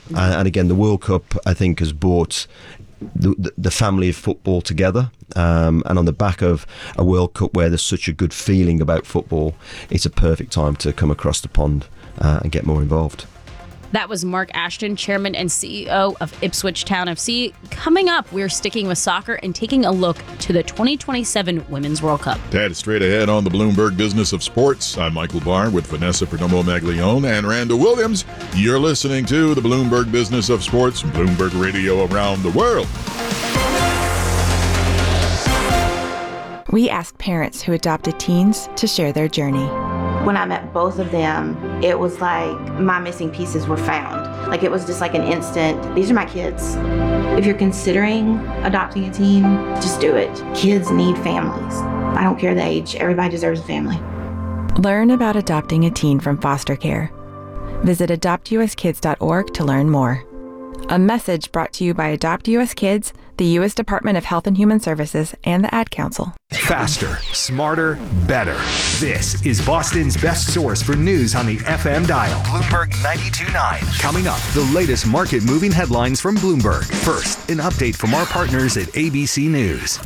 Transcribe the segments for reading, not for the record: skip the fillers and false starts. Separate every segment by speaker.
Speaker 1: And again, the World Cup, I think, has brought the family of football together, and on the back of a World Cup where there's such a good feeling about football, it's a perfect time to come across the pond and get more involved.
Speaker 2: That was Mark Ashton, Chairman and CEO of Ipswich Town FC. Coming up, we're sticking with soccer and taking a look to the 2027 Women's World Cup.
Speaker 3: That is straight ahead on the Bloomberg Business of Sports. I'm Michael Barr with Vanessa Perdomo-Maglione and Randall Williams. You're listening to the Bloomberg Business of Sports, Bloomberg Radio around the world.
Speaker 4: We asked parents who adopted teens to share their journey.
Speaker 5: When I met both of them, it was like my missing pieces were found. Like it was just like an instant, these are my kids. If you're considering adopting a teen, just do it. Kids need families. I don't care the age, everybody deserves a family.
Speaker 4: Learn about adopting a teen from foster care. Visit adoptuskids.org to learn more. A message brought to you by Adopt US Kids, the U.S. Department of Health and Human Services, and the Ad Council.
Speaker 6: Faster, smarter, better. This is Boston's best source for news on the FM dial. Bloomberg 92.9. Coming up, the latest market-moving headlines from Bloomberg. First, an update from our partners at ABC News.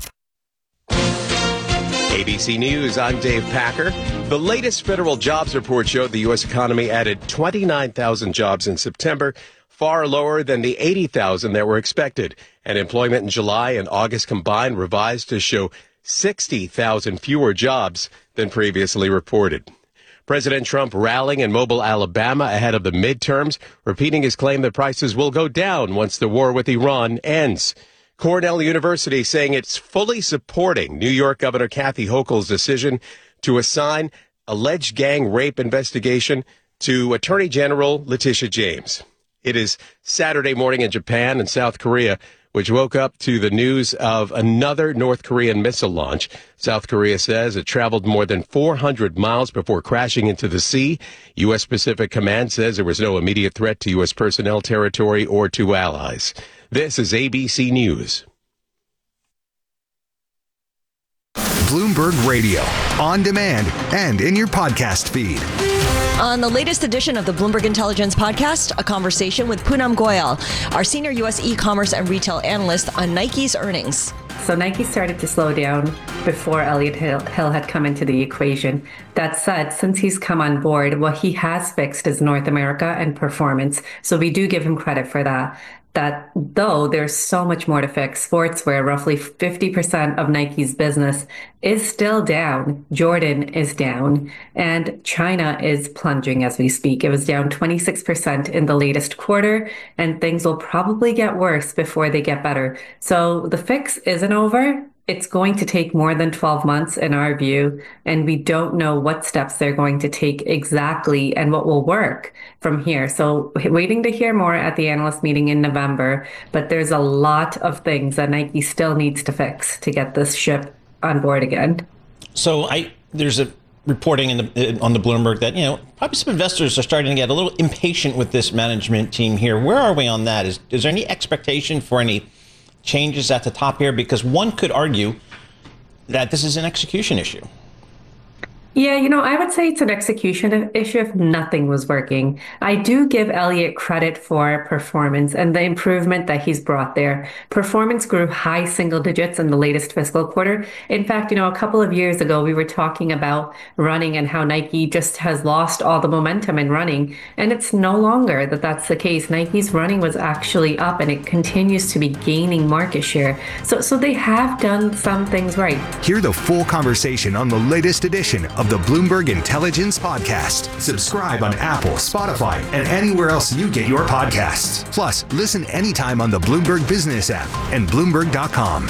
Speaker 7: ABC News, I'm Dave Packer. The latest federal jobs report showed the U.S. economy added 29,000 jobs in September, far lower than the 80,000 that were expected. And employment in July and August combined revised to show 60,000 fewer jobs than previously reported. President Trump rallying in Mobile, Alabama ahead of the midterms, repeating his claim that prices will go down once the war with Iran ends. Cornell University saying it's fully supporting New York Governor Kathy Hochul's decision to assign alleged gang rape investigation to Attorney General Letitia James. It is Saturday morning in Japan and South Korea, which woke up to the news of another North Korean missile launch. South Korea says it traveled more than 400 miles before crashing into the sea. U.S. Pacific Command says there was no immediate threat to U.S. personnel, territory, or to allies. This is ABC News.
Speaker 6: Bloomberg Radio, on demand and in your podcast feed.
Speaker 8: On the latest edition of the Bloomberg Intelligence Podcast, a conversation with Poonam Goyal, our senior U.S. e-commerce and retail analyst on Nike's earnings.
Speaker 9: So Nike started to slow down before Elliott Hill had come into the equation. That said, since he's come on board, what he has fixed is North America and performance. So we do give him credit for that. That though there's so much more to fix. Sportswear, roughly 50% of Nike's business, is still down. Jordan is down, and China is plunging as we speak. It was down 26% in the latest quarter, and things will probably get worse before they get better. So the fix isn't over. It's going to take more than 12 months in our view, and we don't know what steps they're going to take exactly and what will work from here. So waiting to hear more at the analyst meeting in November, but there's a lot of things that Nike still needs to fix to get this ship on board again.
Speaker 10: So there's a reporting on the Bloomberg that, probably some investors are starting to get a little impatient with this management team here. Where are we on that? Is there any expectation for any changes at the top here? Because one could argue that this is an execution issue.
Speaker 9: Yeah, I would say it's an execution issue if nothing was working. I do give Elliott credit for performance and the improvement that he's brought there. Performance grew high single digits in the latest fiscal quarter. In fact, a couple of years ago, we were talking about running and how Nike just has lost all the momentum in running. And it's no longer that's the case. Nike's running was actually up and it continues to be gaining market share. So they have done some things right.
Speaker 6: Hear the full conversation on the latest edition of the Bloomberg Intelligence Podcast. Subscribe on Apple, Spotify, and anywhere else you get your podcasts. Plus, listen anytime on the Bloomberg Business app and Bloomberg.com.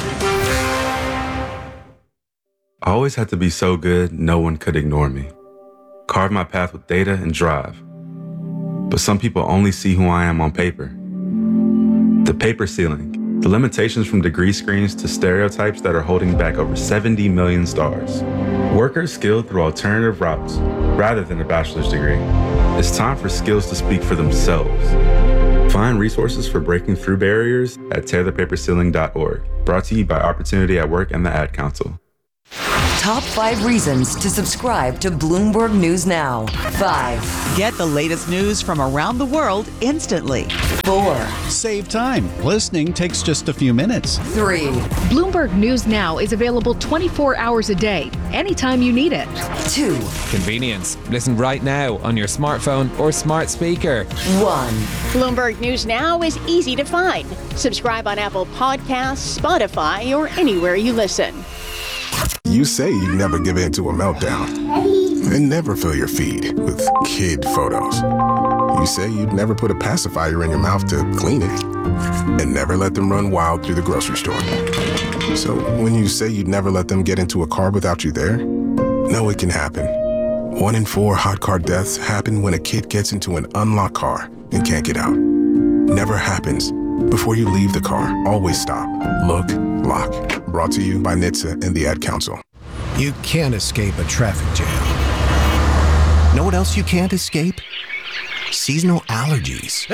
Speaker 11: I always had to be so good, no one could ignore me. Carve my path with data and drive. But some people only see who I am on paper. The paper ceiling. The limitations from degree screens to stereotypes that are holding back over 70 million stars. Workers skilled through alternative routes rather than a bachelor's degree. It's time for skills to speak for themselves. Find resources for breaking through barriers at tearthepaperceiling.org. Brought to you by Opportunity at Work and the Ad Council.
Speaker 12: Top 5 reasons to subscribe to Bloomberg News Now. 5.
Speaker 13: Get the latest news from around the world instantly.
Speaker 12: 4.
Speaker 14: Save time. Listening takes just a few minutes.
Speaker 12: 3.
Speaker 15: Bloomberg News Now is available 24 hours a day, anytime you need it.
Speaker 12: 2.
Speaker 16: Convenience. Listen right now on your smartphone or smart speaker.
Speaker 12: 1.
Speaker 17: Bloomberg News Now is easy to find. Subscribe on Apple Podcasts, Spotify, or anywhere you listen.
Speaker 18: You say you'd never give in to a meltdown and never fill your feed with kid photos. You say you'd never put a pacifier in your mouth to clean it and never let them run wild through the grocery store. So when you say you'd never let them get into a car without you there, no, it can happen. 1 in 4 hot car deaths happen when a kid gets into an unlocked car and can't get out. Never happens. Before you leave the car, always stop, look, lock. Brought to you by NHTSA and the Ad Council.
Speaker 19: You can't escape a traffic jam. Know what else you can't escape? Seasonal allergies.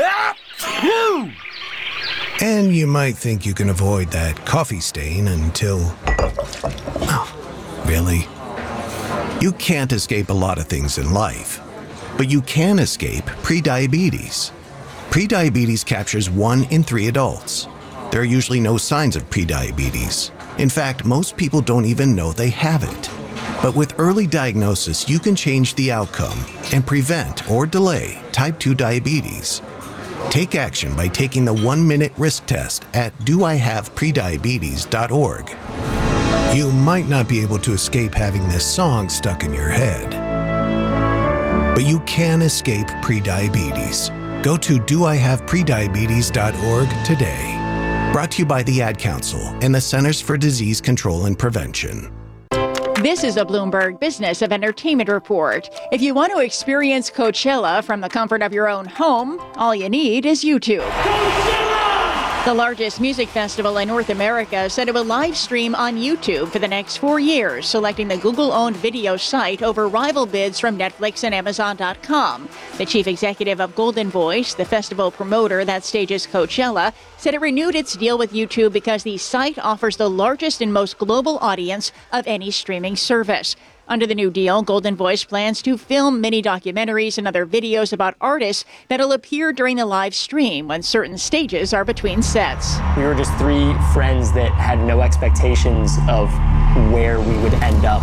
Speaker 19: And you might think you can avoid that coffee stain until... Oh, really? You can't escape a lot of things in life, but you can escape prediabetes. Prediabetes captures 1 in 3 adults. There are usually no signs of prediabetes. In fact, most people don't even know they have it. But with early diagnosis, you can change the outcome and prevent or delay type 2 diabetes. Take action by taking the 1-minute risk test at doihaveprediabetes.org. You might not be able to escape having this song stuck in your head, but you can escape prediabetes. Go to doihaveprediabetes.org today. Brought to you by the Ad Council and the Centers for Disease Control and Prevention.
Speaker 17: This is a Bloomberg Business of Entertainment report. If you want to experience Coachella from the comfort of your own home, all you need is YouTube. The largest music festival in North America said it will live stream on YouTube for the next 4 years, selecting the Google-owned video site over rival bids from Netflix and Amazon.com. The chief executive of Golden Voice, the festival promoter that stages Coachella, said it renewed its deal with YouTube because the site offers the largest and most global audience of any streaming service. Under the new deal, Golden Voice plans to film mini documentaries and other videos about artists that'll appear during the live stream when certain stages are between sets.
Speaker 20: We were just 3 friends that had no expectations of where we would end up.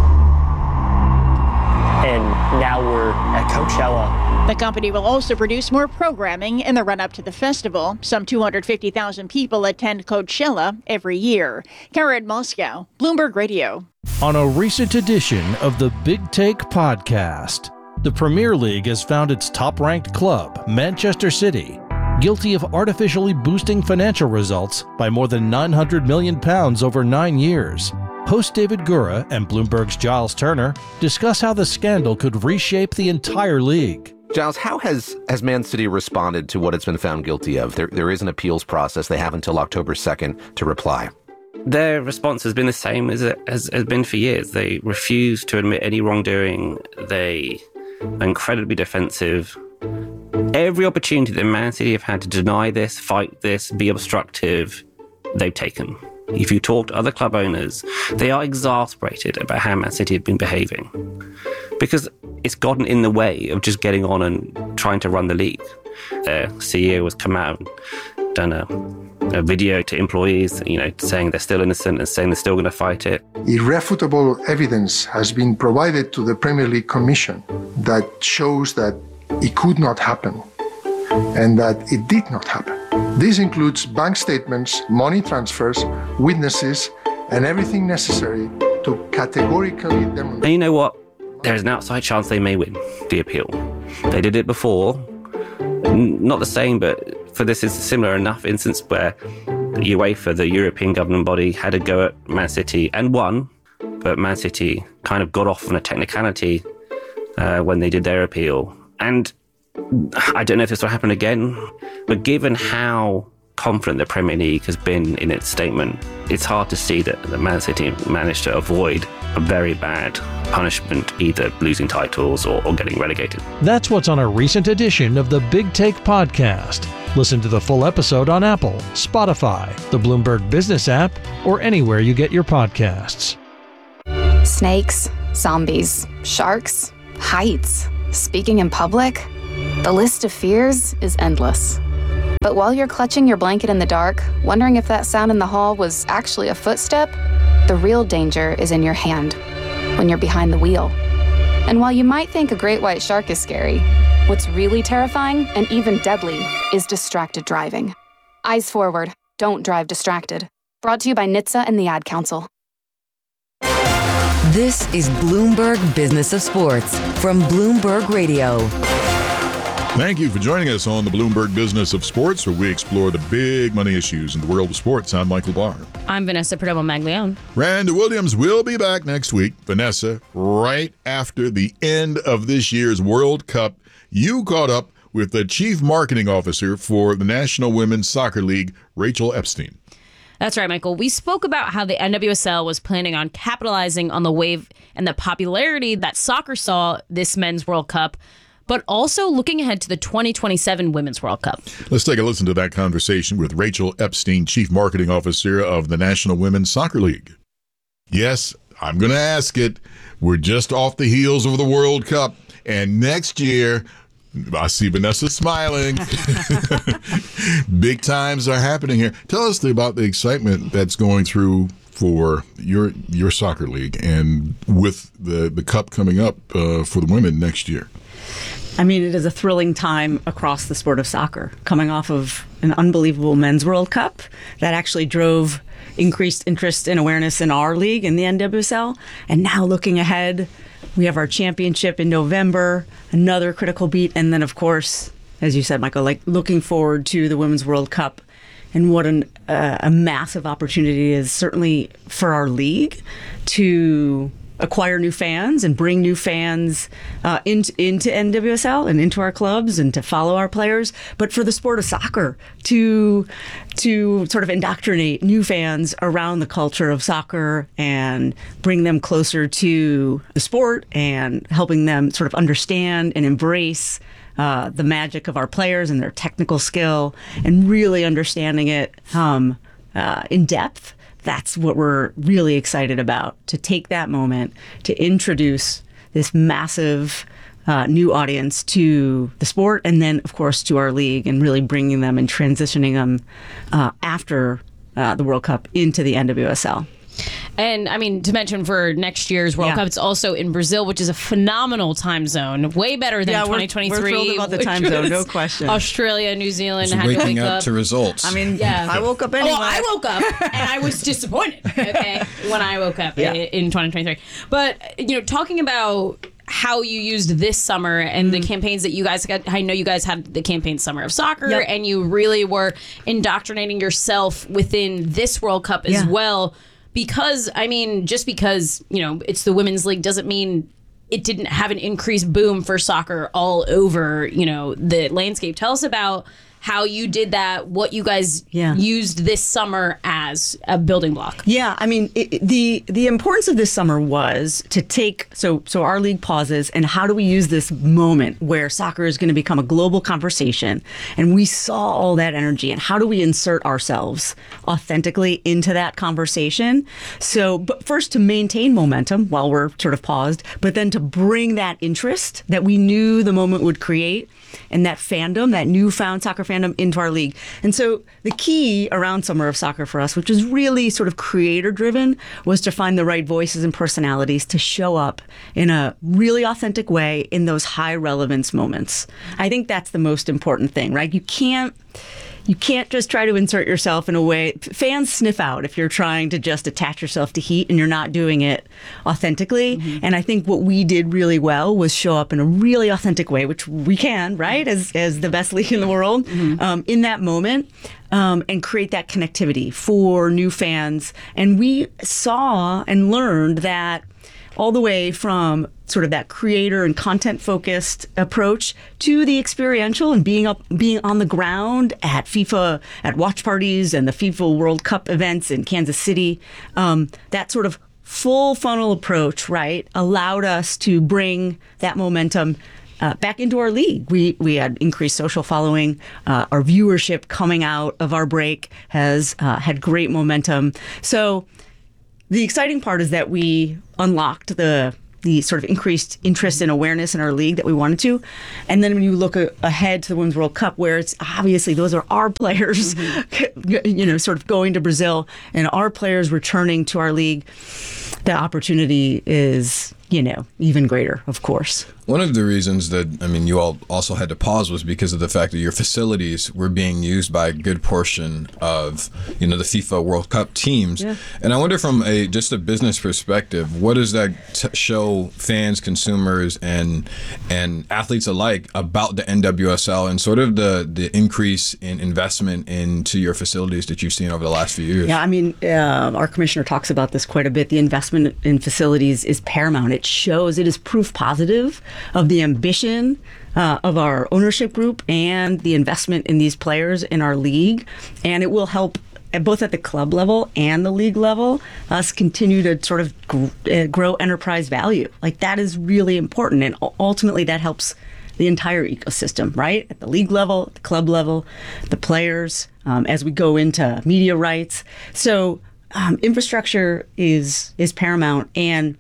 Speaker 20: And now we're at Coachella.
Speaker 17: The company will also produce more programming in the run-up to the festival. Some 250,000 people attend Coachella every year. Karen Moscow, Bloomberg Radio.
Speaker 21: On a recent edition of the Big Take podcast, the Premier League has found its top-ranked club, Manchester City, guilty of artificially boosting financial results by more than £900 million over 9 years. Host David Gura and Bloomberg's Giles Turner discuss how the scandal could reshape the entire league.
Speaker 22: Giles, how has Man City responded to what it's been found guilty of? There is an appeals process. They have until October 2nd to reply.
Speaker 23: Their response has been the same as it has been for years. They refuse to admit any wrongdoing. They are incredibly defensive. Every opportunity that Man City have had to deny this, fight this, be obstructive, they've taken. If you talk to other club owners, they are exasperated about how Man City have been behaving because it's gotten in the way of just getting on and trying to run the league. Their CEO has come out and done a video to employees, saying they're still innocent and saying they're still going to fight it.
Speaker 24: Irrefutable evidence has been provided to the Premier League Commission that shows that it could not happen and that it did not happen. This includes bank statements, money transfers, witnesses, and everything necessary to categorically demonstrate.
Speaker 23: And you know what? There is an outside chance they may win the appeal. They did it before. Not the same, but for this is a similar enough instance where UEFA, the European governing body, had a go at Man City and won, but Man City kind of got off on a technicality when they did their appeal. And I don't know if this will happen again, but given how confident the Premier League has been in its statement, it's hard to see that the Man City managed to avoid a very bad punishment, either losing titles or getting relegated.
Speaker 21: That's what's on a recent edition of the Big Take podcast. Listen to the full episode on Apple, Spotify, the Bloomberg Business app, or anywhere you get your podcasts.
Speaker 1: Snakes, zombies, sharks, heights, speaking in public. The list of fears is endless. But while you're clutching your blanket in the dark, wondering if that sound in the hall was actually a footstep, the real danger is in your hand, when you're behind the wheel. And while you might think a great white shark is scary, what's really terrifying and even deadly is distracted driving. Eyes forward, don't drive distracted. Brought to you by NHTSA and the Ad Council.
Speaker 12: This is Bloomberg Business of Sports from Bloomberg Radio.
Speaker 2: Thank you for joining us on the Bloomberg Business of Sports, where we explore the big money issues in the world of sports. I'm Michael Barr.
Speaker 3: I'm Vanessa Perdomo-Maglione.
Speaker 2: Randy Williams will be back next week. Vanessa, right after the end of this year's World Cup, you caught up with the Chief Marketing Officer for the National Women's Soccer League, Rachel Epstein.
Speaker 3: That's right, Michael. We spoke about how the NWSL was planning on capitalizing on the wave and the popularity that soccer saw this men's World Cup, but also looking ahead to the 2027 Women's World Cup.
Speaker 2: Let's take a listen to that conversation with Rachel Epstein, Chief Marketing Officer of the National Women's Soccer League. Yes, I'm going to ask it. We're just off the heels of the World Cup, and next year, I see Vanessa smiling. Big times are happening here. Tell us about the excitement that's going through for your soccer league and with the cup coming up for the women next year.
Speaker 5: I mean, it is a thrilling time across the sport of soccer, coming off of an unbelievable men's World Cup that actually drove increased interest and awareness in our league, in the NWSL. And now looking ahead, we have our championship in November, another critical beat. And then, of course, as you said, Michael, like looking forward to the Women's World Cup and what a massive opportunity is certainly for our league to acquire new fans and bring new fans into NWSL and into our clubs and to follow our players, but for the sport of soccer to sort of indoctrinate new fans around the culture of soccer and bring them closer to the sport and helping them sort of understand and embrace the magic of our players and their technical skill and really understanding it in depth. That's what we're really excited about, to take that moment to introduce this massive new audience to the sport and then, of course, to our league and really bringing them and transitioning them after the World Cup into the NWSL.
Speaker 3: And, I mean, to mention for next year's World Cup, it's also in Brazil, which is a phenomenal time zone. Way better than 2023.
Speaker 5: We're thrilled about the time zone, no question.
Speaker 3: Australia, New Zealand
Speaker 25: had
Speaker 3: to
Speaker 25: wake up to results.
Speaker 5: I mean, I woke up anyway.
Speaker 3: Oh, I woke up, and I was disappointed, okay, when I woke up in 2023. But, talking about how you used this summer and the campaigns that you guys got. I know you guys had the campaign Summer of Soccer, and you really were indoctrinating yourself within this World Cup as well. Because, I mean, just because, it's the women's league doesn't mean it didn't have an increased boom for soccer all over, the landscape. Tell us about how you did that, what you guys used this summer as a building block.
Speaker 5: Yeah, I mean, the importance of this summer was to take, so our league pauses, and how do we use this moment where soccer is going to become a global conversation, and we saw all that energy, and how do we insert ourselves authentically into that conversation? So, but first to maintain momentum while we're sort of paused, but then to bring that interest that we knew the moment would create, and that fandom, that newfound soccer fandom into our league. And so the key around Summer of Soccer for us, which is really sort of creator driven, was to find the right voices and personalities to show up in a really authentic way in those high relevance moments. I think that's the most important thing, right? You can't just try to insert yourself in a way. Fans sniff out if you're trying to just attach yourself to heat and you're not doing it authentically. Mm-hmm. And I think what we did really well was show up in a really authentic way, which we can, right, as the best league in the world, in that moment, and create that connectivity for new fans. And we saw and learned that all the way from sort of that creator and content-focused approach to the experiential and being on the ground at FIFA, at watch parties and the FIFA World Cup events in Kansas City. That sort of full funnel approach, right, allowed us to bring that momentum back into our league. We had increased social following. Our viewership coming out of our break has had great momentum. So the exciting part is that we unlocked the sort of increased interest and awareness in our league that we wanted to. And then when you look ahead to the Women's World Cup, where it's obviously those are our players, sort of going to Brazil and our players returning to our league, the opportunity is, even greater, of course.
Speaker 4: One of the reasons that, you all also had to pause was because of the fact that your facilities were being used by a good portion of, the FIFA World Cup teams. Yeah. And I wonder from just a business perspective, what does that show fans, consumers, and athletes alike about the NWSL and sort of the increase in investment into your facilities that you've seen over the last few years?
Speaker 5: Yeah, our commissioner talks about this quite a bit. The investment in facilities is paramount. It is proof positive of the ambition of our ownership group and the investment in these players in our league. And it will help both at the club level and the league level us continue to sort of grow enterprise value. Like, that is really important. And ultimately that helps the entire ecosystem, right? At the league level, at the club level, the players, as we go into media rights. So infrastructure is paramount. And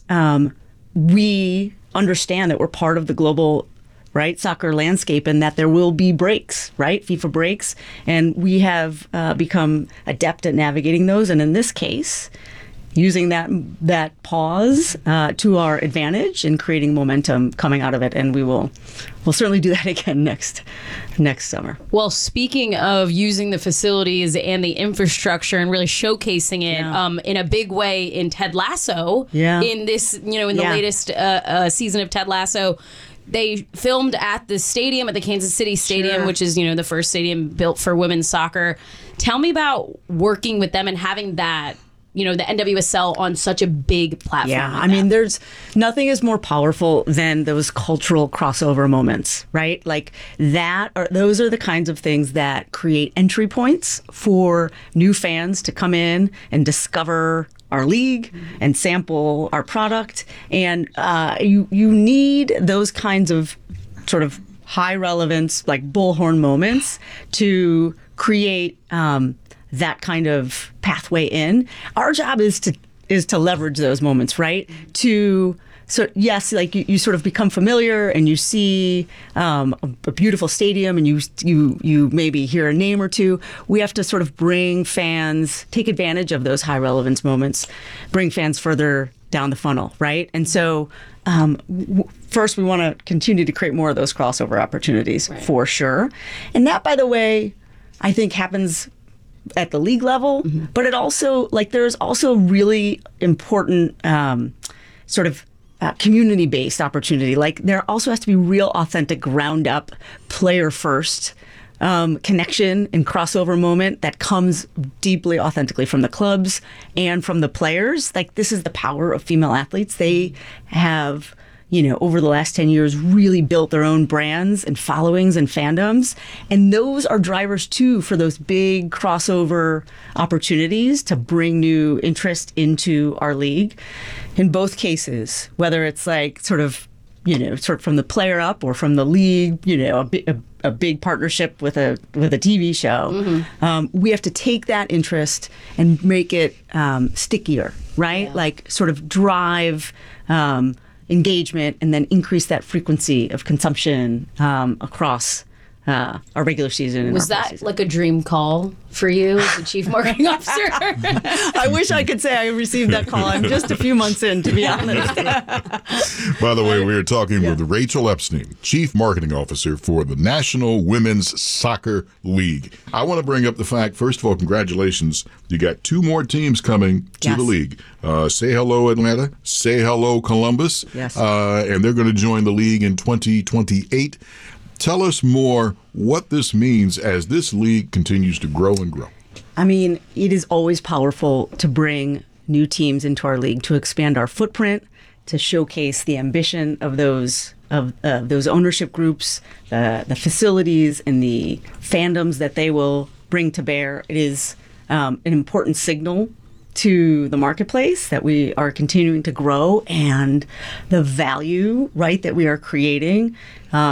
Speaker 5: we understand that we're part of the global soccer landscape and that there will be breaks, FIFA breaks. And we have become adept at navigating those. And in this case, using that pause to our advantage and creating momentum coming out of it. And we'll certainly do that again next summer.
Speaker 3: Well, speaking of using the facilities and the infrastructure and really showcasing it in a big way in Ted Lasso, in this, the latest season of Ted Lasso, they filmed at the stadium, at the Kansas City Stadium, which is, the first stadium built for women's soccer. Tell me about working with them and having that, the NWSL on such a big platform.
Speaker 5: Yeah, there's nothing is more powerful than those cultural crossover moments, right? Like those are the kinds of things that create entry points for new fans to come in and discover our league and sample our product. And you need those kinds of sort of high relevance, like bullhorn moments to create that kind of pathway in. Our job is to leverage those moments, right? So yes, like you sort of become familiar and you see a beautiful stadium and you maybe hear a name or two. We have to sort of bring fans, take advantage of those high relevance moments, bring fans further down the funnel, right? And so first we want to continue to create more of those crossover opportunities for sure. And that, by the way, I think happens at the league level, but it also, there's also really important sort of community-based opportunity. There also has to be real authentic ground up player first connection and crossover moment that comes deeply authentically from the clubs and from the players. This is the power of female athletes. They have, over the last 10 years, really built their own brands and followings and fandoms. And those are drivers, too, for those big crossover opportunities to bring new interest into our league. In both cases, whether it's sort of from the player up or from the league, a big partnership with a TV show, we have to take that interest and make it stickier, right? Yeah. Sort of drive engagement and then increase that frequency of consumption across our regular season.
Speaker 3: Was that like a dream call for you as the chief marketing officer?
Speaker 5: I wish I could say I received that call. I'm just a few months in, to be honest.
Speaker 2: By the way, we are talking with Rachel Epstein, chief marketing officer for the National Women's Soccer League. I want to bring up the fact, first of all, congratulations. You got 2 more teams coming to the league. Say hello, Atlanta. Say hello, Columbus.
Speaker 5: Yes.
Speaker 2: And they're going to join the league in 2028. Tell us more what this means as this league continues to grow and grow.
Speaker 5: It is always powerful to bring new teams into our league, to expand our footprint, to showcase the ambition of those ownership groups, the facilities, and the fandoms that they will bring to bear. It is an important signal to the marketplace that we are continuing to grow and the value, right, that we are creating.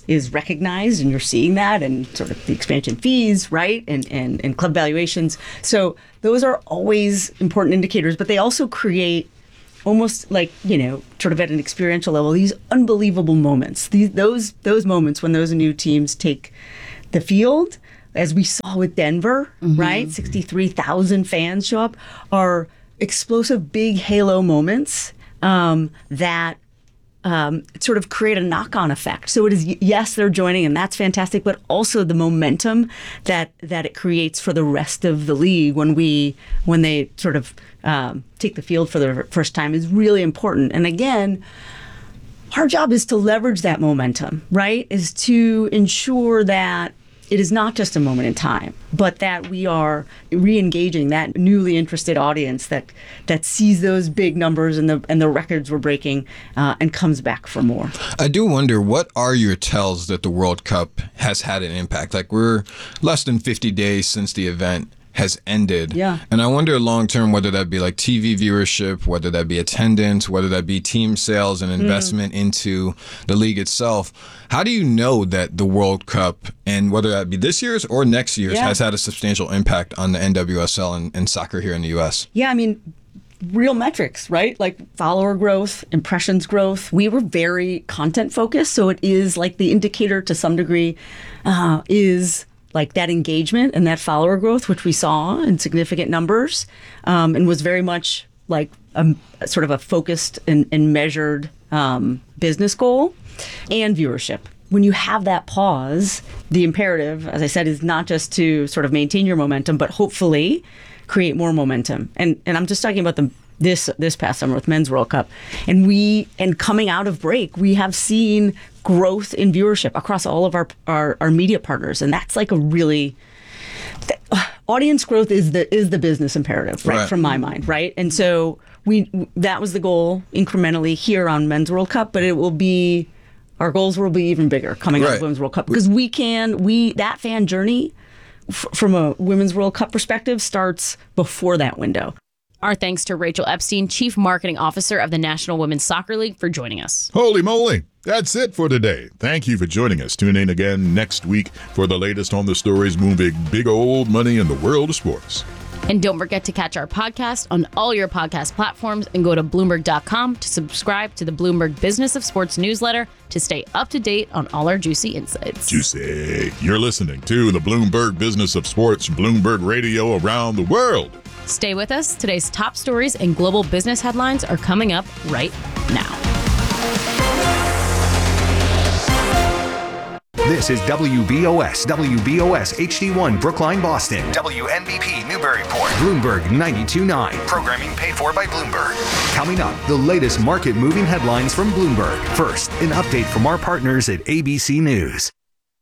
Speaker 5: is recognized, and you're seeing that, and sort of the expansion fees, right, and club valuations. So those are always important indicators, but they also create almost like, sort of at an experiential level, these unbelievable moments. Those moments when those new teams take the field, as we saw with Denver, right? 63,000 fans show up, are explosive, big halo moments that sort of create a knock-on effect. So it is, yes, they're joining, and that's fantastic, but also the momentum that it creates for the rest of the league when they sort of take the field for the first time is really important. And again, our job is to leverage that momentum, right? Is to ensure that it is not just a moment in time, but that we are re-engaging that newly interested audience that sees those big numbers and the records we're breaking and comes back for more.
Speaker 4: I do wonder, what are your tells that the World Cup has had an impact? Like, we're less than 50 days since the event has ended.
Speaker 5: Yeah.
Speaker 4: And I wonder long term whether that be like TV viewership, whether that be attendance, whether that be team sales and investment into the league itself. How do you know that the World Cup, and whether that be this year's or next year's, has had a substantial impact on the NWSL and soccer here in the U.S.?
Speaker 5: Yeah, I mean, real metrics, right? Like follower growth, impressions growth. We were very content focused, so it is like the indicator to some degree is like that engagement and that follower growth, which we saw in significant numbers, and was very much like a sort of a focused and measured business goal, and viewership. When you have that pause, the imperative, as I said, is not just to sort of maintain your momentum, but hopefully create more momentum. And I'm just talking about this past summer with Men's World Cup. And coming out of break, we have seen growth in viewership across all of our media partners. And that's like a really audience growth is the business imperative, right? From my mind, right? And so that was the goal incrementally here on Men's World Cup, but our goals will be even bigger coming out of Women's World Cup, because that fan journey from a Women's World Cup perspective starts before that window.
Speaker 3: Our thanks to Rachel Epstein, Chief Marketing Officer of the National Women's Soccer League, for joining us.
Speaker 2: Holy moly. That's it for today. Thank you for joining us. Tune in again next week for the latest on the stories moving big old money in the world of sports.
Speaker 3: And don't forget to catch our podcast on all your podcast platforms, and go to Bloomberg.com to subscribe to the Bloomberg Business of Sports newsletter to stay up to date on all our juicy insights.
Speaker 2: Juicy. You're listening to the Bloomberg Business of Sports, Bloomberg Radio around the world.
Speaker 3: Stay with us. Today's top stories and global business headlines are coming up right now.
Speaker 6: This is WBOS HD1 Brookline, Boston. WNBP Newburyport. Bloomberg 92.9. Programming paid for by Bloomberg. Coming up, the latest market-moving headlines from Bloomberg. First, an update from our partners at ABC News.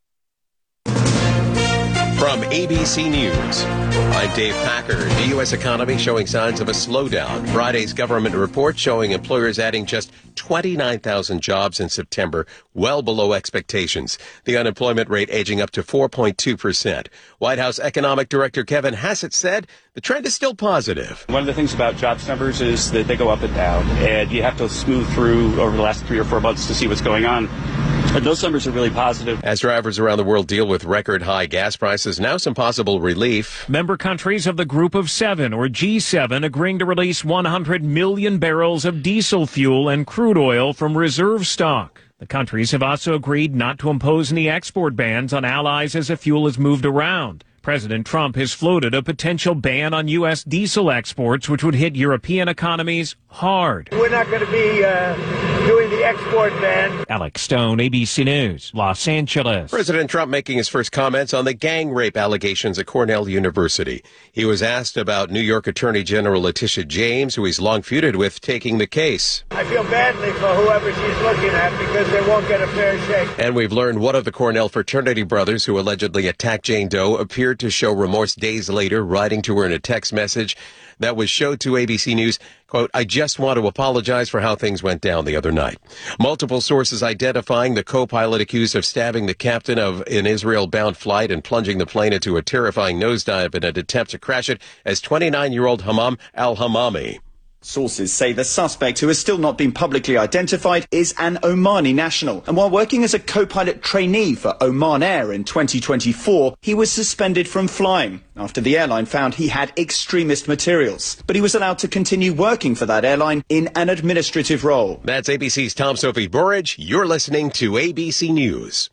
Speaker 7: From ABC News, I'm Dave Packer. The U.S. economy showing signs of a slowdown. Friday's government report showing employers adding just 29,000 jobs in September, well below expectations. The unemployment rate edging up to 4.2%. White House Economic Director Kevin Hassett said the trend is still positive.
Speaker 8: One of the things about jobs numbers is that they go up and down, and you have to smooth through over the last 3 or 4 months to see what's going on. But those numbers are really positive.
Speaker 7: As drivers around the world deal with record high gas prices, now some possible relief.
Speaker 9: Member countries of the Group of Seven, or G7, agreeing to release 100 million barrels of diesel fuel and crude oil from reserve stock. The countries have also agreed not to impose any export bans on allies as the fuel is moved around. President Trump has floated a potential ban on U.S. diesel exports, which would hit European economies hard.
Speaker 10: We're not going to be doing the export ban.
Speaker 9: Alex Stone, ABC News, Los Angeles.
Speaker 7: President Trump making his first comments on the gang rape allegations at Cornell University. He was asked about New York Attorney General Letitia James, who he's long feuded with, taking the case.
Speaker 10: I feel badly for whoever she's looking at, because they won't get a fair shake.
Speaker 7: And we've learned one of the Cornell fraternity brothers who allegedly attacked Jane Doe appeared to show remorse days later, writing to her in a text message that was showed to ABC News, quote, "I just want to apologize for how things went down the other night." Multiple sources identifying the co-pilot accused of stabbing the captain of an Israel-bound flight and plunging the plane into a terrifying nosedive in an attempt to crash it as 29-year-old Hammam al-Hamami.
Speaker 11: Sources say the suspect, who has still not been publicly identified, is an Omani national. And while working as a co-pilot trainee for Oman Air in 2024, he was suspended from flying after the airline found he had extremist materials. But he was allowed to continue working for that airline in an administrative role.
Speaker 7: That's ABC's Tom Sophie Burridge. You're listening to ABC News.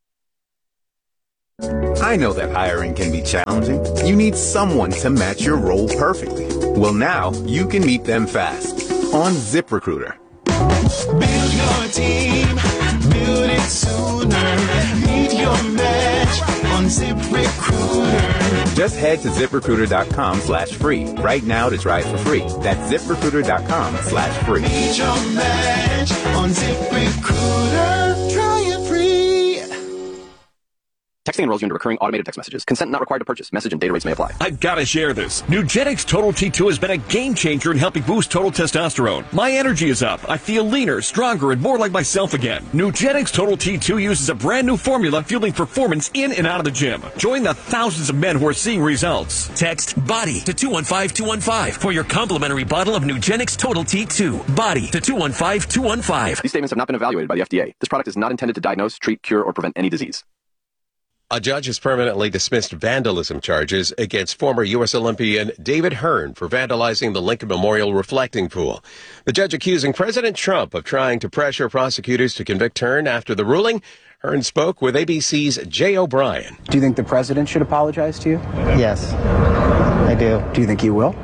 Speaker 13: I know that hiring can be challenging. You need someone to match your role perfectly. Well, now you can meet them fast on ZipRecruiter.
Speaker 14: Build your team, build it sooner. Meet your match on ZipRecruiter.
Speaker 13: Just head to ZipRecruiter.com/free right now to try it for free. That's ZipRecruiter.com/free.
Speaker 14: Meet your match on ZipRecruiter. Try it free.
Speaker 15: Texting enrolls you into recurring automated text messages. Consent not required to purchase. Message and data rates may apply.
Speaker 25: I've got to share this. Nugenix Total T2 has been a game changer in helping boost total testosterone. My energy is up. I feel leaner, stronger, and more like myself again. Nugenix Total T2 uses a brand new formula fueling performance in and out of the gym. Join the thousands of men who are seeing results.
Speaker 26: Text BODY to 215215 for your complimentary bottle of Nugenix Total T2. BODY to 215215.
Speaker 15: These statements have not been evaluated by the FDA. This product is not intended to diagnose, treat, cure, or prevent any disease.
Speaker 7: A judge has permanently dismissed vandalism charges against former U.S. Olympian David Hearn for vandalizing the Lincoln Memorial reflecting pool. The judge accusing President Trump of trying to pressure prosecutors to convict Hearn after the ruling. Hearn spoke with ABC's Jay O'Brien.
Speaker 27: Do you think the president should apologize to you?
Speaker 28: Yes, I do.
Speaker 27: Do you think he will?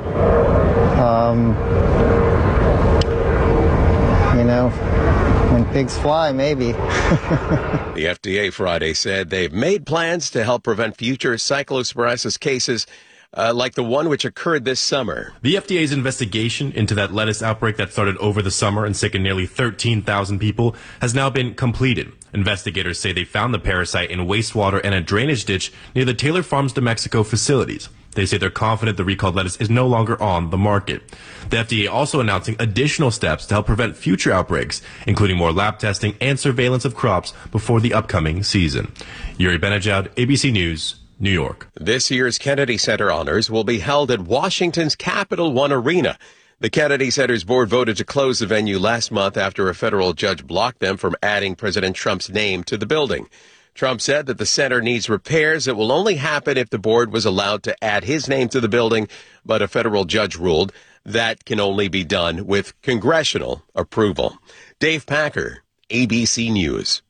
Speaker 28: When pigs fly, maybe.
Speaker 7: The FDA Friday said they've made plans to help prevent future cyclosporiasis cases like the one which occurred this summer.
Speaker 29: The FDA's investigation into that lettuce outbreak that started over the summer and sickened nearly 13,000 people has now been completed. Investigators say they found the parasite in wastewater and a drainage ditch near the Taylor Farms de Mexico facilities. They say they're confident the recalled lettuce is no longer on the market. The FDA also announcing additional steps to help prevent future outbreaks, including more lab testing and surveillance of crops before the upcoming season. Yuri Benajad, ABC News, New York.
Speaker 7: This year's Kennedy Center honors will be held at Washington's Capital One Arena. The Kennedy Center's board voted to close the venue last month after a federal judge blocked them from adding President Trump's name to the building. Trump said that the center needs repairs that will only happen if the board was allowed to add his name to the building, but a federal judge ruled that can only be done with congressional approval. Dave Packer, ABC News.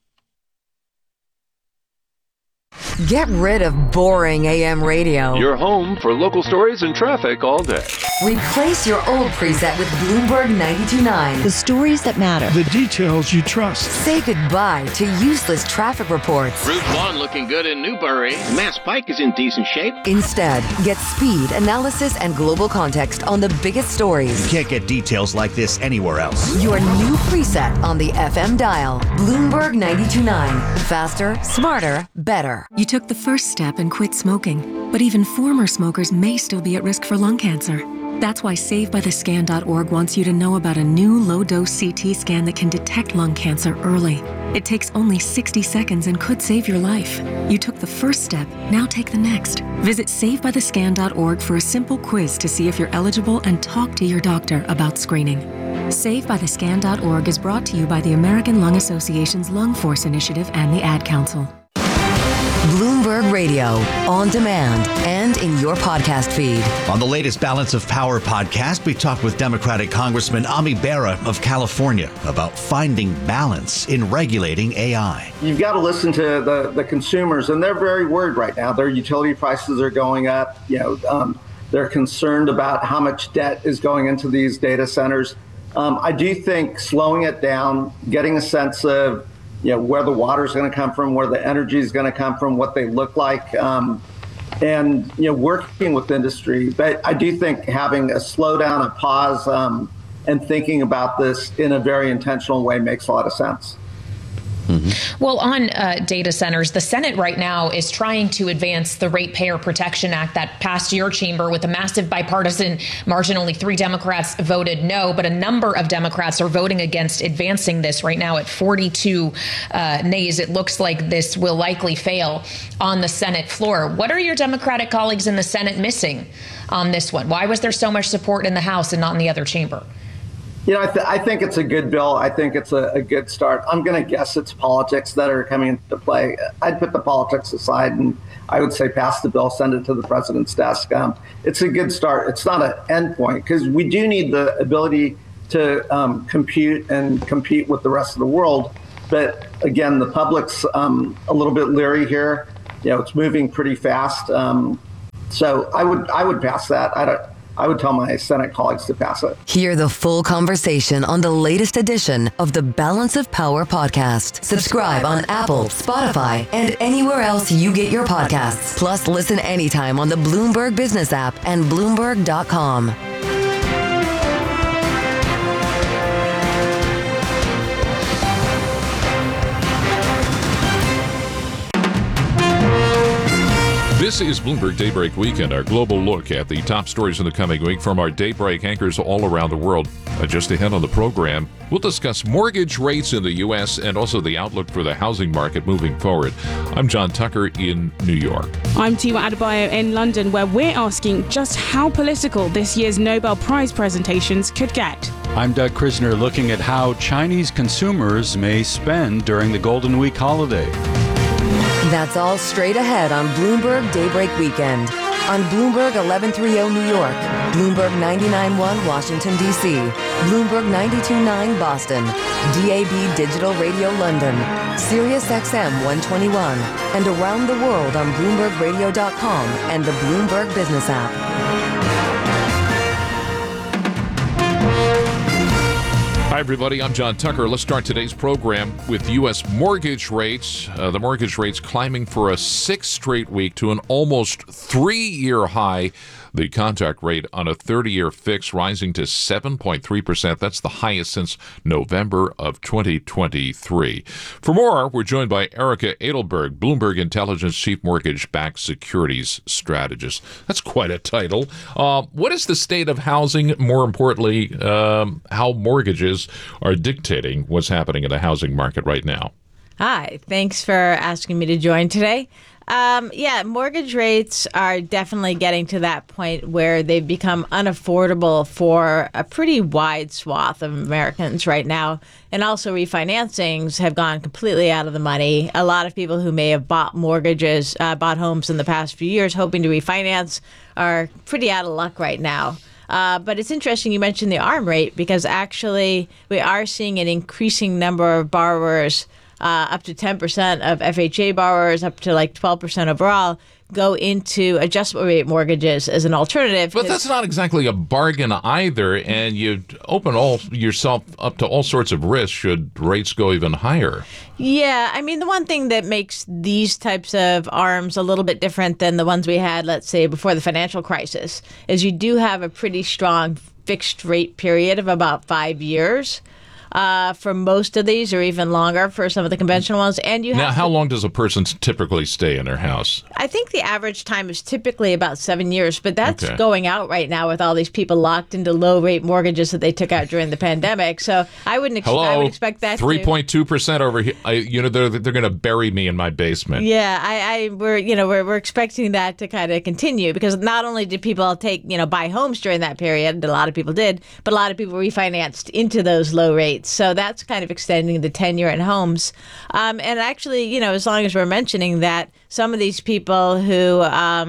Speaker 12: Get rid of boring AM radio.
Speaker 30: Your home for local stories and traffic all day.
Speaker 12: Replace your old preset with Bloomberg 92.9.
Speaker 31: The stories that matter.
Speaker 32: The details you trust.
Speaker 12: Say goodbye to useless traffic reports.
Speaker 30: Route 1 looking good in Newbury. Mass Pike is in decent shape.
Speaker 12: Instead, get speed, analysis, and global context on the biggest stories.
Speaker 33: You can't get details like this anywhere else.
Speaker 12: Your new preset on the FM dial. Bloomberg 92.9. Faster, smarter, better.
Speaker 34: You took the first step and quit smoking, but even former smokers may still be at risk for lung cancer. That's why SaveByTheScan.org wants you to know about a new low-dose CT scan that can detect lung cancer early. It takes only 60 seconds and could save your life. You took the first step, now take the next. Visit SaveByTheScan.org for a simple quiz to see if you're eligible and talk to your doctor about screening. SaveByTheScan.org is brought to you by the American Lung Association's Lung Force Initiative and the Ad Council.
Speaker 12: Bloomberg Radio, on demand, and in your podcast feed.
Speaker 33: On the latest Balance of Power podcast, we talked with Democratic Congressman Ami Bera of California about finding balance in regulating AI.
Speaker 35: You've got to listen to the consumers, and they're very worried right now. Their utility prices are going up. They're concerned about how much debt is going into these data centers. I do think slowing it down, getting a sense of where the water is going to come from, where the energy is going to come from, what they look like, and working with industry. But I do think having a slowdown, a pause, and thinking about this in a very intentional way makes a lot of sense.
Speaker 1: Well, on data centers, the Senate right now is trying to advance the Ratepayer Protection Act that passed your chamber with a massive bipartisan margin. Only 3 Democrats voted no, but a number of Democrats are voting against advancing this right now at 42 nays. It looks like this will likely fail on the Senate floor. What are your Democratic colleagues in the Senate missing on this one? Why was there so much support in the House and not in the other chamber?
Speaker 35: I think it's a good bill. I think it's a good start. I'm going to guess it's politics that are coming into play. I'd put the politics aside, and I would say pass the bill, send it to the president's desk. It's a good start. It's not an end point, because we do need the ability to compete with the rest of the world. But again, the public's a little bit leery here. It's moving pretty fast. So I would pass that. I would tell my Senate colleagues to pass it.
Speaker 12: Hear the full conversation on the latest edition of the Balance of Power podcast. Subscribe on Apple, Spotify, and anywhere else you get your podcasts. Plus, listen anytime on the Bloomberg Business app and Bloomberg.com.
Speaker 2: This is Bloomberg Daybreak Weekend, our global look at the top stories in the coming week from our Daybreak anchors all around the world. Just ahead on the program, we'll discuss mortgage rates in the U.S. and also the outlook for the housing market moving forward. I'm John Tucker in New York.
Speaker 4: I'm Tiwa Adebayo in London, where we're asking just how political this year's Nobel Prize presentations could get.
Speaker 5: I'm Doug Krisner, looking at how Chinese consumers may spend during the Golden Week holiday.
Speaker 12: That's all straight ahead on Bloomberg Daybreak Weekend. On Bloomberg 1130 New York, Bloomberg 99.1 Washington, D.C., Bloomberg 92.9 Boston, DAB Digital Radio London, Sirius XM 121, and around the world on BloombergRadio.com and the Bloomberg Business app.
Speaker 2: Hi, everybody. I'm John Tucker. Let's start today's program with U.S. mortgage rates. The mortgage rates climbing for a 6th straight week to an almost 3-year high. The contract rate on a 30-year fix rising to 7.3%. That's the highest since November of 2023. For more, we're joined by Erica Edelberg, Bloomberg Intelligence Chief Mortgage-Backed Securities Strategist. That's quite a title. What is the state of housing? More importantly, how mortgages are dictating what's happening in the housing market right now?
Speaker 16: Hi, thanks for asking me to join today. Mortgage rates are definitely getting to that point where they've become unaffordable for a pretty wide swath of Americans right now. And also refinancings have gone completely out of the money. A lot of people who may have bought homes in the past few years hoping to refinance are pretty out of luck right now. But it's interesting you mentioned the ARM rate, because actually we are seeing an increasing number of borrowers, up to 10% of FHA borrowers, up to like 12% overall, go into adjustable rate mortgages as an alternative.
Speaker 2: But that's not exactly a bargain either, and you open yourself up to all sorts of risks should rates go even higher.
Speaker 16: Yeah, I mean, the one thing that makes these types of ARMs a little bit different than the ones we had, let's say, before the financial crisis, is you do have a pretty strong fixed rate period of about 5 years. For most of these, or even longer for some of the conventional ones. And
Speaker 2: how long does a person typically stay in their house?
Speaker 16: I think the average time is typically about 7 years, but that's going out right now with all these people locked into low rate mortgages that they took out during the pandemic. So I would expect that
Speaker 2: 3.2% over here. They're going to bury me in my basement.
Speaker 16: Yeah, we're expecting that to kind of continue, because not only did people buy homes during that period, a lot of people did, but a lot of people refinanced into those low rates. So that's kind of extending the tenure in homes. And actually, as long as we're mentioning that, some of these people who,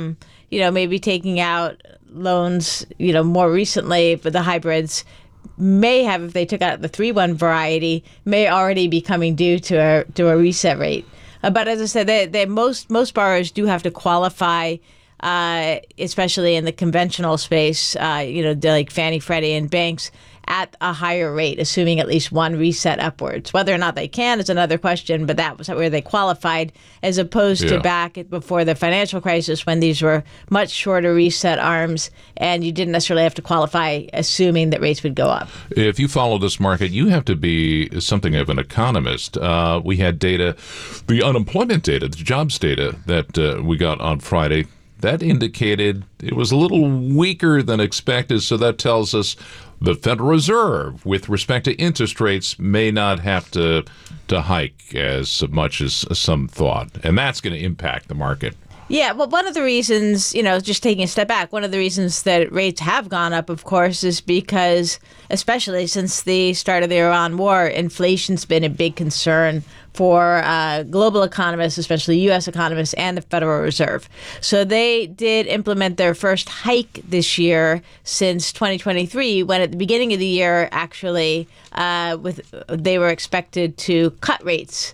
Speaker 16: may be taking out loans, more recently for the hybrids, may have, if they took out the 3-1 variety, may already be coming due to a reset rate. But as I said, most borrowers do have to qualify, especially in the conventional space, like Fannie, Freddie, and banks, at a higher rate, assuming at least one reset upwards. Whether or not they can is another question, but that was where they qualified, as opposed to back before the financial crisis when these were much shorter reset arms and you didn't necessarily have to qualify assuming that rates would go up.
Speaker 2: If you follow this market, you have to be something of an economist. We had data, the unemployment data, the jobs data that we got on Friday, that indicated it was a little weaker than expected. So that tells us the Federal Reserve, with respect to interest rates, may not have to hike as much as some thought. And that's going to impact the market.
Speaker 16: Yeah, well, one of the reasons, just taking a step back, one of the reasons that rates have gone up, of course, is because, especially since the start of the Iran war, inflation's been a big concern for global economists, especially U.S. economists, and the Federal Reserve. So they did implement their first hike this year since 2023, when at the beginning of the year, actually, they were expected to cut rates.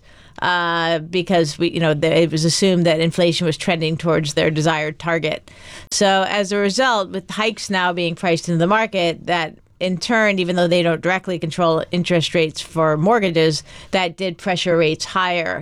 Speaker 16: Because it was assumed that inflation was trending towards their desired target. So as a result, with hikes now being priced into the market, that in turn, even though they don't directly control interest rates for mortgages, that did pressure rates higher.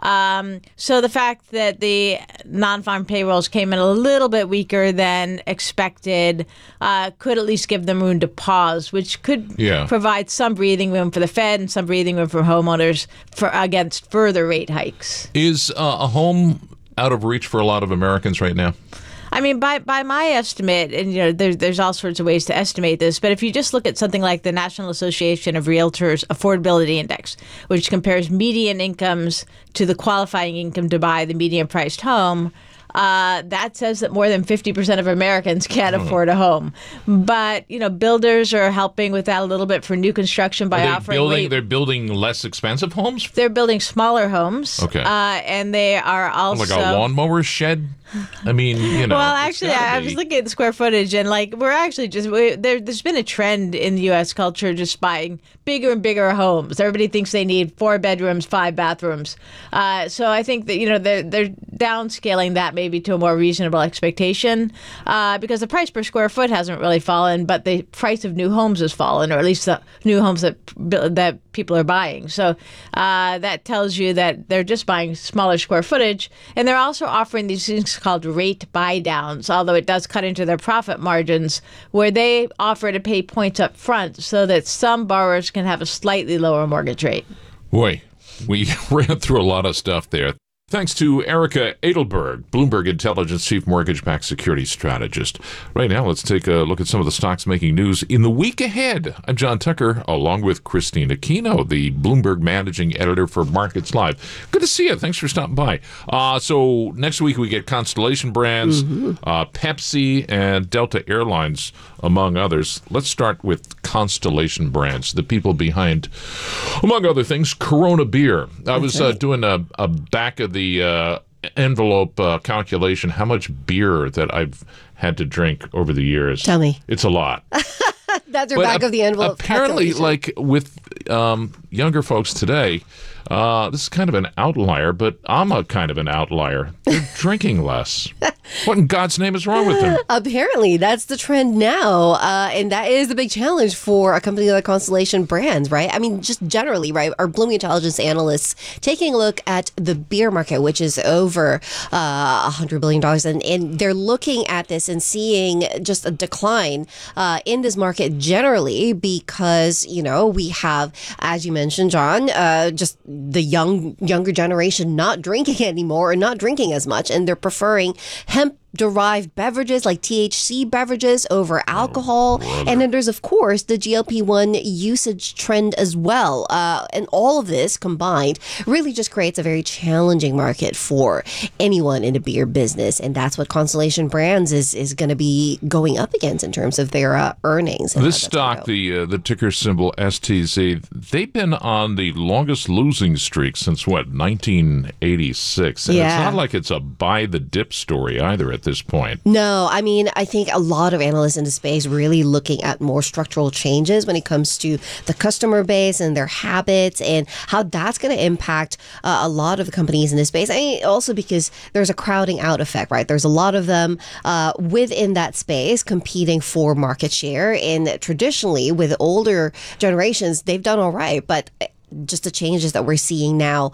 Speaker 16: So the fact that the non-farm payrolls came in a little bit weaker than expected could at least give them room to pause, which could provide some breathing room for the Fed and some breathing room for homeowners against further rate hikes.
Speaker 2: Is a home out of reach for a lot of Americans right now?
Speaker 16: I mean, by my estimate, and there's all sorts of ways to estimate this, but if you just look at something like the National Association of Realtors Affordability Index, which compares median incomes to the qualifying income to buy the median-priced home, that says that more than 50% of Americans can't afford a home. But, builders are helping with that a little bit for new construction by offering...
Speaker 2: They're building less expensive homes?
Speaker 16: They're building smaller homes.
Speaker 2: Okay.
Speaker 16: And they are also...
Speaker 2: Like a lawnmower shed? I mean,
Speaker 16: Well, actually, I was looking at the square footage, and we're actually there's been a trend in the U.S. culture just buying bigger and bigger homes. Everybody thinks they need 4 bedrooms, 5 bathrooms. So I think that they're downscaling that maybe to a more reasonable expectation, because the price per square foot hasn't really fallen, but the price of new homes has fallen, or at least the new homes that people are buying. So that tells you that they're just buying smaller square footage, and they're also offering these things called rate buy downs, although it does cut into their profit margins, where they offer to pay points up front so that some borrowers can have a slightly lower mortgage rate.
Speaker 2: Boy, we ran through a lot of stuff there. Thanks to Erica Edelberg, Bloomberg Intelligence Chief Mortgage-Backed Security Strategist. Right now, let's take a look at some of the stocks making news in the week ahead. I'm John Tucker, along with Christine Aquino, the Bloomberg Managing Editor for Markets Live. Good to see you. Thanks for stopping by. So next week, we get Constellation Brands, Pepsi, and Delta Airlines, among others. Let's start with Constellation Brands, the people behind, among other things, Corona Beer. I was doing a back of the envelope calculation, how much beer that I've had to drink over the years.
Speaker 3: Tell me.
Speaker 2: It's a lot.
Speaker 3: That's your back of the envelope
Speaker 2: apparently,
Speaker 3: calculation.
Speaker 2: with younger folks today, this is kind of an outlier, but I'm a kind of an outlier. They're drinking less. What in God's name is wrong with them?
Speaker 3: Apparently, that's the trend now, and that is the big challenge for a company like Constellation Brands, right? I mean, just generally, right? Our Bloomberg Intelligence analysts taking a look at the beer market, which is over $100 billion, and they're looking at this and seeing just a decline in this market generally because, we have, as you mentioned, John, just the younger generation not drinking anymore or not drinking as much, and they're preferring hemp-derived beverages like THC beverages over alcohol. And then there's, of course, the GLP-1 usage trend as well. And all of this combined really just creates a very challenging market for anyone in the beer business. And that's what Constellation Brands is going to be going up against in terms of their earnings.
Speaker 2: This stock, the ticker symbol STZ, they've been on the longest losing streak since, 1986? And it's not like it's a buy the dip story either at at this point.
Speaker 3: No, I mean, I think a lot of analysts in the space really looking at more structural changes when it comes to the customer base and their habits and how that's going to impact a lot of the companies in this space. I mean, also because there's a crowding out effect, right? There's a lot of them within that space competing for market share. And traditionally, with older generations, they've done all right. But just the changes that we're seeing now,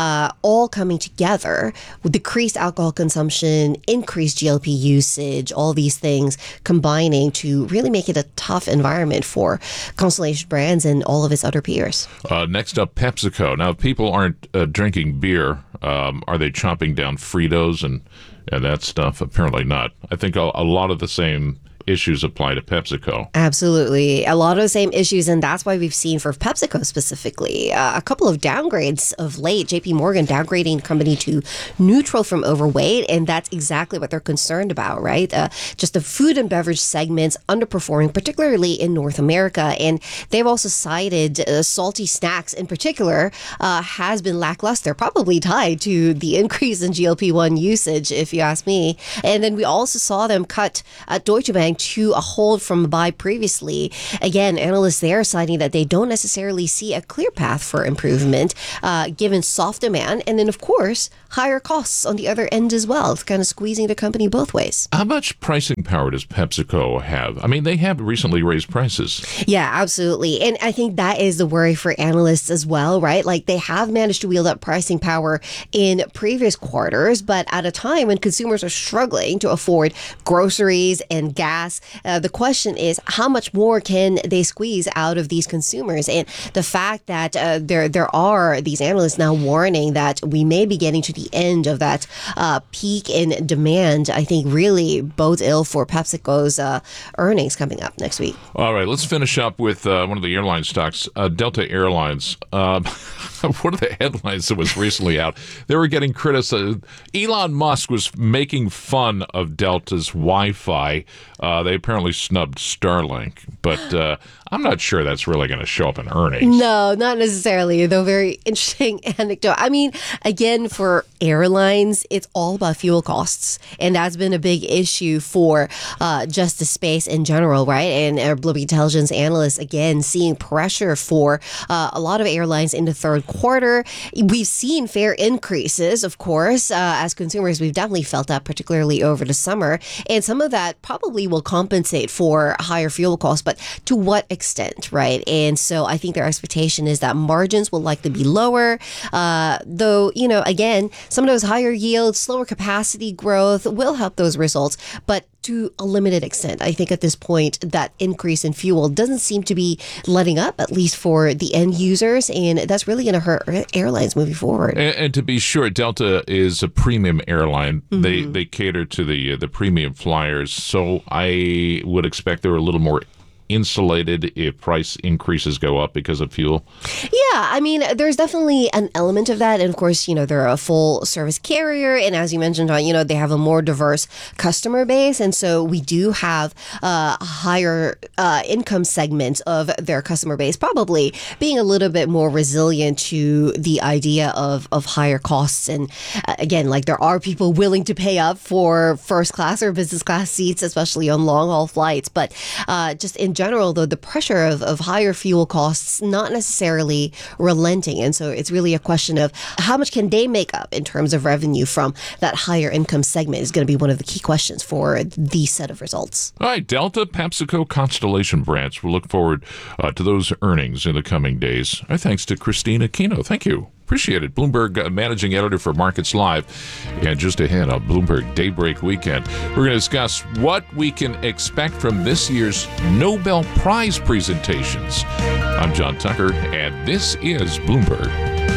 Speaker 3: all coming together with decreased alcohol consumption, increased GLP usage, all these things combining to really make it a tough environment for Constellation Brands and all of its other peers.
Speaker 2: Next up, PepsiCo. Now, if people aren't drinking beer, are they chomping down Fritos and that stuff? Apparently not. I think a lot of the same issues apply to PepsiCo.
Speaker 3: Absolutely. A lot of the same issues, and that's why we've seen for PepsiCo specifically a couple of downgrades of late. JP Morgan downgrading the company to neutral from overweight, and that's exactly what they're concerned about, right? Just the food and beverage segments underperforming, particularly in North America, and they've also cited salty snacks in particular has been lackluster, probably tied to the increase in GLP-1 usage, if you ask me. And then we also saw them cut Deutsche Bank to a hold from a buy previously. Again, analysts there citing that they don't necessarily see a clear path for improvement given soft demand and then, of course, higher costs on the other end as well. It's kind of squeezing the company both ways.
Speaker 2: How much pricing power does PepsiCo have? I mean, they have recently raised prices.
Speaker 3: Yeah, absolutely. And I think that is the worry for analysts as well, right? Like they have managed to wield up pricing power in previous quarters, but at a time when consumers are struggling to afford groceries and gas, the question is how much more can they squeeze out of these consumers? And the fact that there are these analysts now warning that we may be getting to the end of that peak in demand, I think really bodes ill for PepsiCo's earnings coming up next week.
Speaker 2: All right, let's finish up with one of the airline stocks, Delta Airlines. One of the headlines that was recently out, they were getting criticized. Elon Musk was making fun of Delta's Wi-Fi. They apparently snubbed Starlink, but I'm not sure that's really going to show up in earnings.
Speaker 3: No, not necessarily, though very interesting anecdote. I mean, again, for airlines, it's all about fuel costs, and that's been a big issue for just the space in general, right? And Bloomberg Intelligence analysts, again, seeing pressure for a lot of airlines in the third quarter. We've seen fare increases, of course, as consumers. We've definitely felt that, particularly over the summer, and some of that probably will compensate for higher fuel costs, but to what extent, right? And so I think their expectation is that margins will likely be lower, though, you know, again, some of those higher yields, slower capacity growth will help those results, but to a limited extent. I think at this point, that increase in fuel doesn't seem to be letting up, at least for the end users, and that's really going to hurt airlines moving forward.
Speaker 2: And to be sure, Delta is a premium airline. Mm-hmm. They cater to the premium flyers, so I would expect they're a little more insulated if price increases go up because of fuel?
Speaker 3: Yeah, I mean, there's definitely an element of that. And of course, you know, they're a full service carrier. And as you mentioned, you know, they have a more diverse customer base. And so we do have a higher income segment of their customer base, probably being a little bit more resilient to the idea of higher costs. And again, like there are people willing to pay up for first class or business class seats, especially on long haul flights. But just in general, though, the pressure of higher fuel costs not necessarily relenting. And so it's really a question of how much can they make up in terms of revenue from that higher income segment is going to be one of the key questions for the set of results.
Speaker 2: All right, Delta, PepsiCo, Constellation Brands. We'll look forward to those earnings in the coming days. Our thanks to Christine Aquino. Thank you. Appreciate it. Bloomberg Managing Editor for Markets Live. And just ahead on Bloomberg Daybreak Weekend, we're going to discuss what we can expect from this year's Nobel Prize presentations. I'm John Tucker, and this is Bloomberg.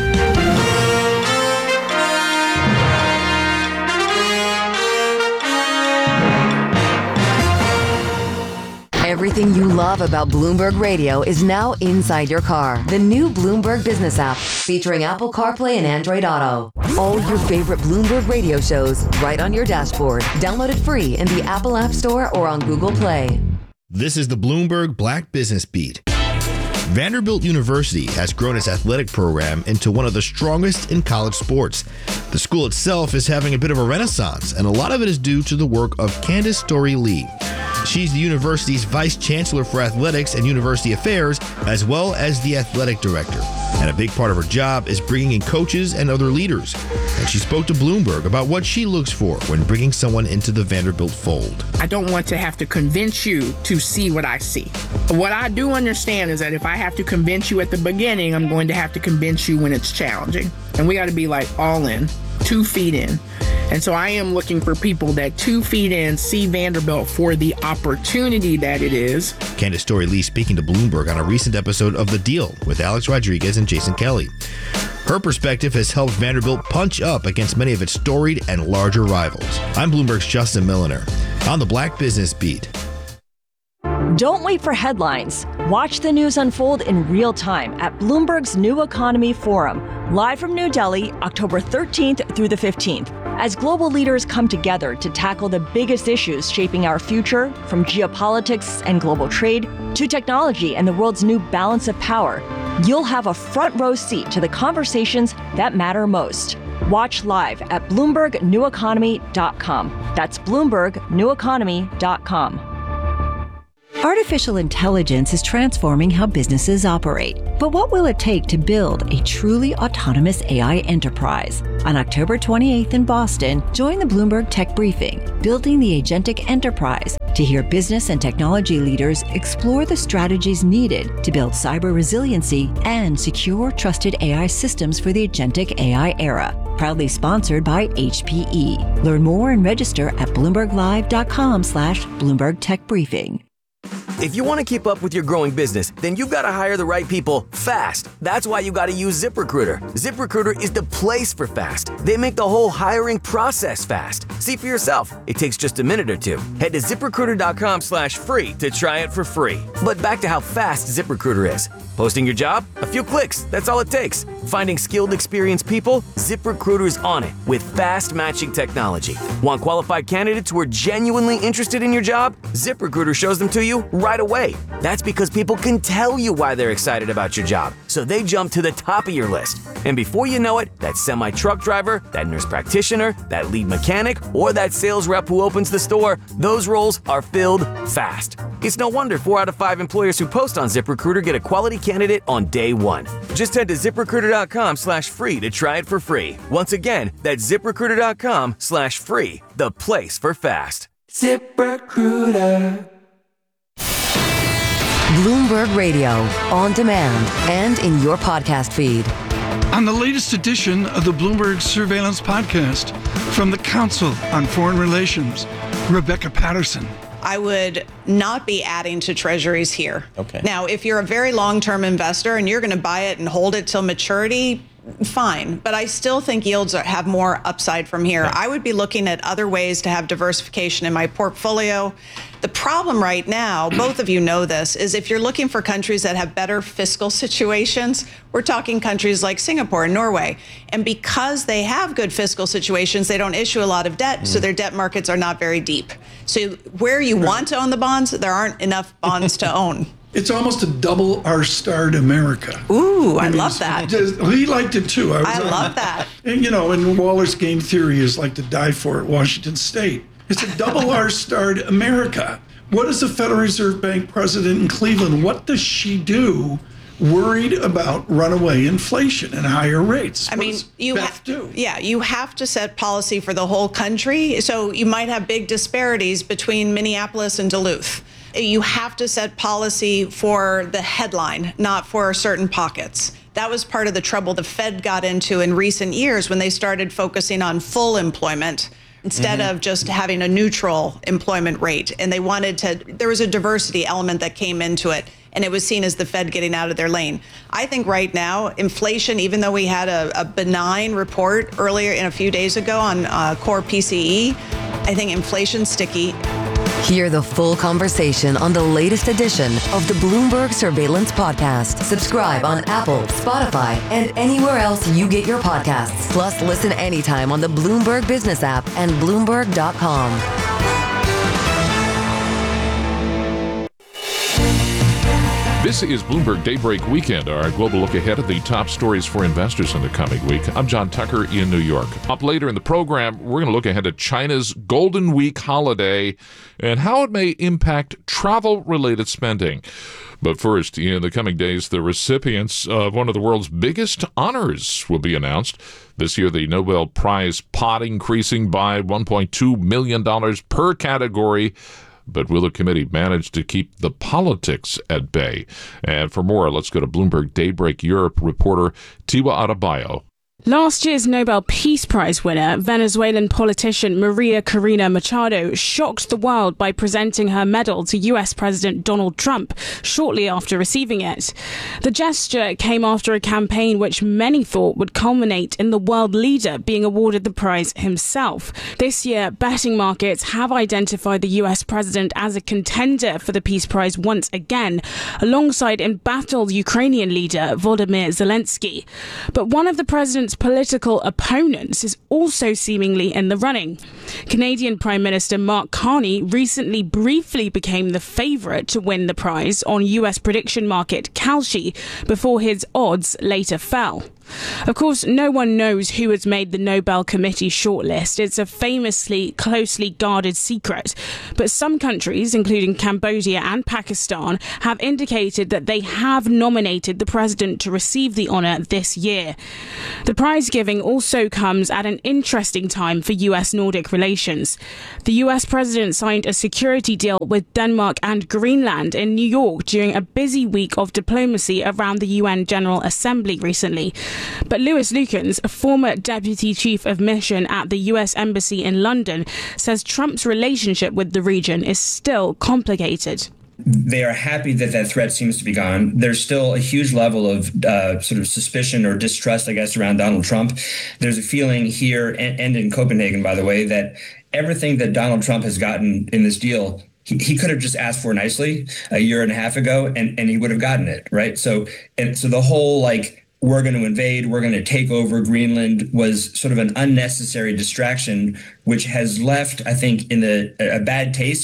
Speaker 12: Everything you love about Bloomberg Radio is now inside your car. The new Bloomberg Business app, featuring Apple CarPlay and Android Auto. All your favorite Bloomberg Radio shows right on your dashboard. Download it free in the Apple App Store or on Google Play.
Speaker 6: This is the Bloomberg Black Business Beat. Vanderbilt University has grown its athletic program into one of the strongest in college sports. The The school itself is having a bit of a renaissance, and a lot of it is due to the work of Candace Story-Lee. She's the university's vice chancellor for athletics and university affairs, as well as the athletic director. And a big part of her job is bringing in coaches and other leaders. And she spoke to Bloomberg about what she looks for when bringing someone into the Vanderbilt fold.
Speaker 8: I don't want to have to convince you to see what I see. What I do understand is that if I have to convince you at the beginning, I'm going to have to convince you when it's challenging. And we got to be like all in, 2 feet in. And so I am looking for people that 2 feet in see Vanderbilt for the opportunity that it is.
Speaker 6: Candace Story-Lee speaking to Bloomberg on a recent episode of The Deal with Alex Rodriguez and Jason Kelly. Her perspective has helped Vanderbilt punch up against many of its storied and larger rivals. I'm Bloomberg's Justin Milliner on the Black Business Beat.
Speaker 9: Don't wait for headlines. Watch the news unfold in real time at Bloomberg's New Economy Forum, live from New Delhi, October 13th through the 15th. As global leaders come together to tackle the biggest issues shaping our future, from geopolitics and global trade to technology and the world's new balance of power, you'll have a front row seat to the conversations that matter most. Watch live at BloombergNewEconomy.com. That's BloombergNewEconomy.com. Artificial intelligence is transforming how businesses operate. But what will it take to build a truly autonomous AI enterprise? On October 28th in Boston, join the Bloomberg Tech Briefing, Building the Agentic Enterprise, to hear business and technology leaders explore the strategies needed to build cyber resiliency and secure, trusted AI systems for the agentic AI era. Proudly sponsored by HPE. Learn more and register at BloombergLive.com/Bloomberg Tech Briefing.
Speaker 10: If you want to keep up with your growing business, then you've got to hire the right people fast. That's why you got to use ZipRecruiter. ZipRecruiter is the place for fast. They make the whole hiring process fast. See for yourself. It takes just a minute or two. Head to ZipRecruiter.com/free to try it for free. But back to how fast ZipRecruiter is. Posting your job? A few clicks. That's all it takes. Finding skilled, experienced people? ZipRecruiter's on it with fast matching technology. Want qualified candidates who are genuinely interested in your job? ZipRecruiter shows them to you right away. That's because people can tell you why they're excited about your job, so they jump to the top of your list. And before you know it, that semi-truck driver, that nurse practitioner, that lead mechanic, or that sales rep who opens the store, those roles are filled fast. It's no wonder 4 out of 5 employers who post on ZipRecruiter get a quality candidate on day one. Just head to ZipRecruiter.com/free to try it for free. Once again, that's ZipRecruiter.com/free, the place for fast.
Speaker 14: ZipRecruiter.
Speaker 12: Bloomberg Radio, on demand and in your podcast feed.
Speaker 11: On the latest edition of the Bloomberg Surveillance Podcast, from the Council on Foreign Relations, Rebecca Patterson.
Speaker 13: I would not be adding to treasuries here.
Speaker 17: Okay.
Speaker 13: Now, if you're a very long-term investor and you're going to buy it and hold it till maturity, fine. But I still think yields have more upside from here. I would be looking at other ways to have diversification in my portfolio. The problem right now, both of you know this, is if you're looking for countries that have better fiscal situations, we're talking countries like Singapore and Norway. And because they have good fiscal situations, they don't issue a lot of debt, so their debt markets are not very deep. So where you want to own the bonds, there aren't enough bonds to own.
Speaker 11: It's almost a double R-starred America.
Speaker 13: Ooh, I love that.
Speaker 11: He liked it too.
Speaker 13: I love that.
Speaker 11: And, you know, and Waller's game theory is like to die for it, Washington State. It's a double R-starred America. What is the Federal Reserve Bank president in Cleveland? What does she do worried about runaway inflation and higher rates?
Speaker 13: I mean, you have to set policy for the whole country. So you might have big disparities between Minneapolis and Duluth. You have to set policy for the headline, not for certain pockets. That was part of the trouble the Fed got into in recent years when they started focusing on full employment instead of just having a neutral employment rate. And they wanted to, there was a diversity element that came into it, and it was seen as the Fed getting out of their lane. I think right now, inflation, even though we had a benign report earlier in a few days ago on core PCE, I think inflation's sticky.
Speaker 12: Hear the full conversation on the latest edition of the Bloomberg Surveillance Podcast. Subscribe on Apple, Spotify, and anywhere else you get your podcasts. Plus, listen anytime on the Bloomberg Business app and Bloomberg.com.
Speaker 2: This is Bloomberg Daybreak Weekend, our global look ahead at the top stories for investors in the coming week. I'm John Tucker in New York. Up later in the program, we're going to look ahead at China's Golden Week holiday and how it may impact travel-related spending. But first, in the coming days, the recipients of one of the world's biggest honors will be announced. This year, the Nobel Prize pot increasing by $1.2 million per category. But will the committee manage to keep the politics at bay? And for more, let's go to Bloomberg Daybreak Europe reporter Tiwa Adebayo.
Speaker 4: Last year's Nobel Peace Prize winner, Venezuelan politician Maria Corina Machado, shocked the world by presenting her medal to US President Donald Trump shortly after receiving it. The gesture came after a campaign which many thought would culminate in the world leader being awarded the prize himself. This year, betting markets have identified the US president as a contender for the Peace Prize once again, alongside embattled Ukrainian leader Volodymyr Zelensky. But one of the president's political opponents is also seemingly in the running. Canadian Prime Minister Mark Carney recently briefly became the favourite to win the prize on US prediction market Kalshi before his odds later fell. Of course, no one knows who has made the Nobel Committee shortlist. It's a famously closely guarded secret. But some countries, including Cambodia and Pakistan, have indicated that they have nominated the president to receive the honour this year. The prize giving also comes at an interesting time for US-Nordic relations. The US president signed a security deal with Denmark and Greenland in New York during a busy week of diplomacy around the UN General Assembly recently. But Lewis Lukens, a former deputy chief of mission at the US Embassy in London, says Trump's relationship with the region is still complicated.
Speaker 15: They are happy that that threat seems to be gone. There's still a huge level of sort of suspicion or distrust, I guess, around Donald Trump. There's a feeling here and in Copenhagen, by the way, that everything that Donald Trump has gotten in this deal, he could have just asked for nicely a year and a half ago, and he would have gotten it, right? So the whole, like, we're going to invade, we're going to take over Greenland was sort of an unnecessary distraction, which has left, I think, in a bad taste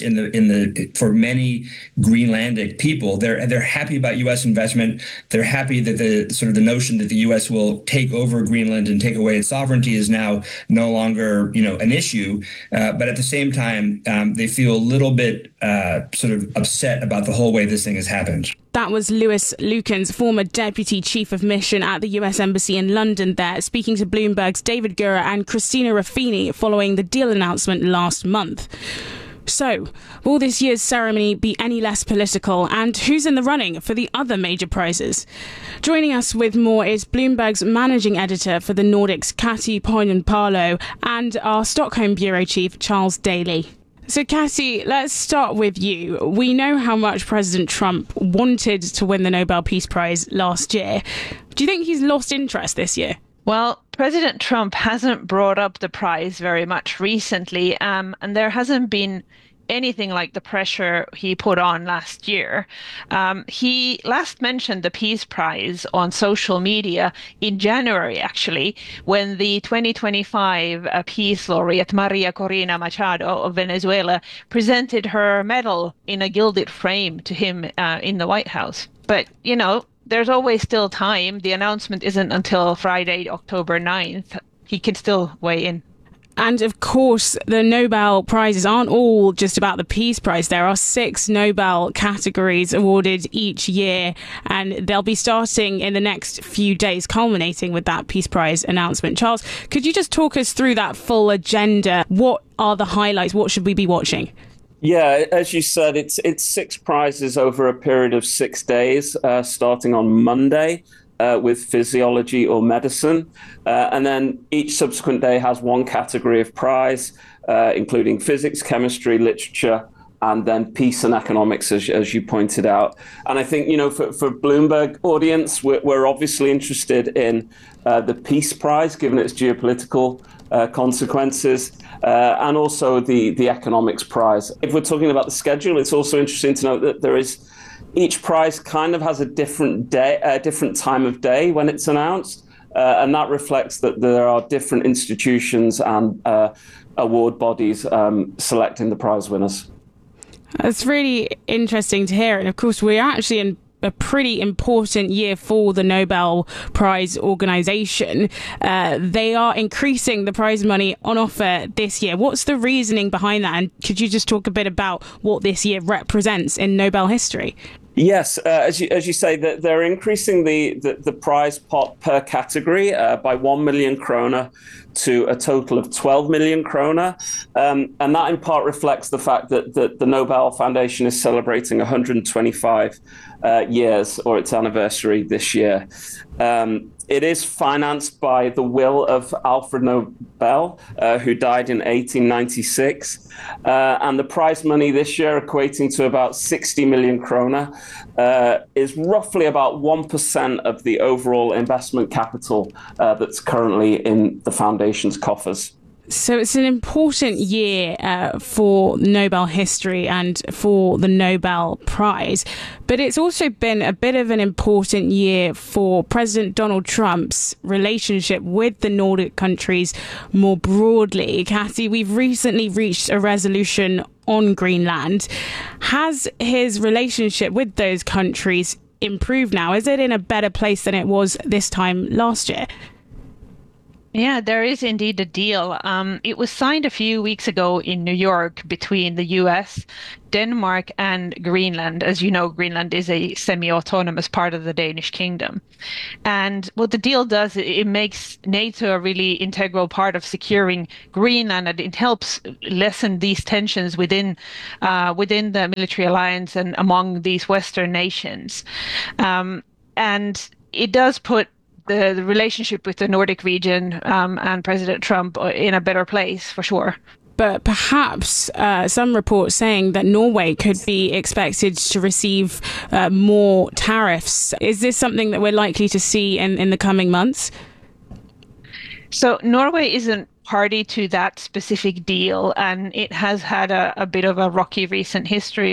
Speaker 15: for many Greenlandic people. They're happy about U.S. investment. They're happy that the notion that the U.S. will take over Greenland and take away its sovereignty is now no longer, an issue. But at the same time, they feel a little bit sort of upset about the whole way this thing has happened.
Speaker 4: That was Lewis Lukens, former deputy chief of mission at the US Embassy in London there, speaking to Bloomberg's David Gura and Christina Raffini following the deal announcement last month. So, will this year's ceremony be any less political, and who's in the running for the other major prizes? Joining us with more is Bloomberg's managing editor for the Nordics, Kati Pohjanpalo, and our Stockholm bureau chief, Charles Daly. So, Cassie, let's start with you. We know how much President Trump wanted to win the Nobel Peace Prize last year. Do you think he's lost interest this year?
Speaker 17: Well, President Trump hasn't brought up the prize very much recently, and there hasn't been anything like the pressure he put on last year. He last mentioned the Peace Prize on social media in January, actually, when the 2025 Peace Laureate Maria Corina Machado of Venezuela presented her medal in a gilded frame to him in the White House. But, there's always still time. The announcement isn't until Friday, October 9th. He can still weigh in.
Speaker 4: And of course, the Nobel Prizes aren't all just about the Peace Prize. There are 6 Nobel categories awarded each year, and they'll be starting in the next few days, culminating with that Peace Prize announcement. Charles, could you just talk us through that full agenda? What are the highlights? What should we be watching?
Speaker 18: Yeah, as you said, it's 6 prizes over a period of 6 days, starting on Monday. With physiology or medicine. And then each subsequent day has one category of prize, including physics, chemistry, literature, and then peace and economics, as you pointed out. And I think, for Bloomberg audience, we're obviously interested in the Peace Prize, given its geopolitical consequences, and also the economics prize. If we're talking about the schedule, it's also interesting to note that each prize kind of has a different day, a different time of day when it's announced, and that reflects that there are different institutions and award bodies selecting the prize winners.
Speaker 4: It's really interesting to hear, and of course we're actually in a pretty important year for the Nobel Prize organization. They are increasing the prize money on offer this year. What's the reasoning behind that? And could you just talk a bit about what this year represents in Nobel history?
Speaker 18: Yes, as you say, that they're increasing the prize pot per category by 1 million kroner to a total of 12 million kroner. And that in part reflects the fact that the Nobel Foundation is celebrating 125 years, or its anniversary this year. It is financed by the will of Alfred Nobel, who died in 1896. And the prize money this year, equating to about 60 million kroner, is roughly about 1% of the overall investment capital that's currently in the foundation's coffers.
Speaker 4: So it's an important year for Nobel history and for the Nobel Prize. But it's also been a bit of an important year for President Donald Trump's relationship with the Nordic countries more broadly. Kathy, we've recently reached a resolution on Greenland. Has his relationship with those countries improved now? Is it in a better place than it was this time last year?
Speaker 17: Yeah, there is indeed a deal. It was signed a few weeks ago in New York between the US, Denmark, and Greenland. As you know, Greenland is a semi-autonomous part of the Danish kingdom. And what the deal does, it makes NATO a really integral part of securing Greenland, and it helps lessen these tensions within the military alliance and among these Western nations. And it does put the relationship with the Nordic region and President Trump in a better place, for sure.
Speaker 4: But perhaps some reports saying that Norway could be expected to receive more tariffs. Is this something that we're likely to see in the coming months?
Speaker 17: So Norway isn't party to that specific deal, and it has had a bit of a rocky recent history